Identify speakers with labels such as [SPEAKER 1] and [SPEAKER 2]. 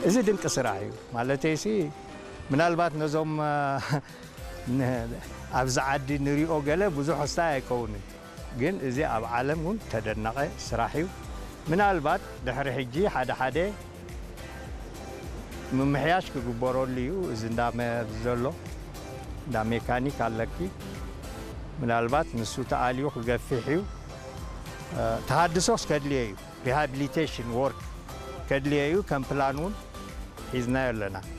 [SPEAKER 1] إذا دنك سرعي مالتي سي من البات نزوم أفز عدي نريو قلة بزوح استاي كوني جن إذا أب عالمون تدنقة سرعي من البات دحر حجي حدا من محياش كجبرون ليو إذا دام زلوا دا ميكانيك علىكي من البات نسوت عليو خجفيحيو تحدثوس كدليو rehabilitation work كدليو كم بلانون إذن لنا